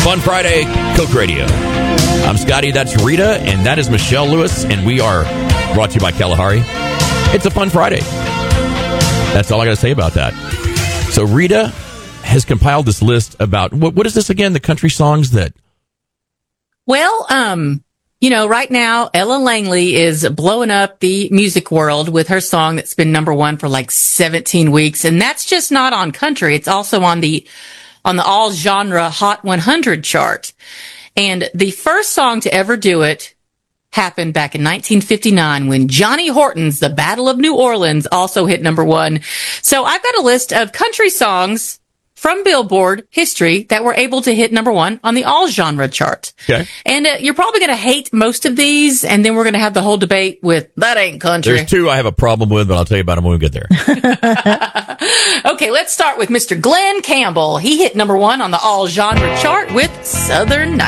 Fun Friday, Coke Radio. I'm Scotty, that's Rita, and that is Michelle Lewis, and we are brought to you by Kalahari. It's a fun Friday. That's all I got to say about that. So Rita has compiled this list about, what is this again, the country songs that... Well, right now, Ella Langley is blowing up the music world with her song that's been number one for like 17 weeks. And that's just not on country. It's also on the all genre Hot 100 chart. And the first song to ever do it happened back in 1959 when Johnny Horton's The Battle of New Orleans also hit number one. So I've got a list of country songs from Billboard history that were able to hit number one on the all genre chart. Okay. And you're probably going to hate most of these, and then we're going to have the whole debate with that ain't country. There's two I have a problem with, but I'll tell you about them when we get there. Okay, let's start with Mr. Glenn Campbell. He hit number one on the all genre chart with Southern Night.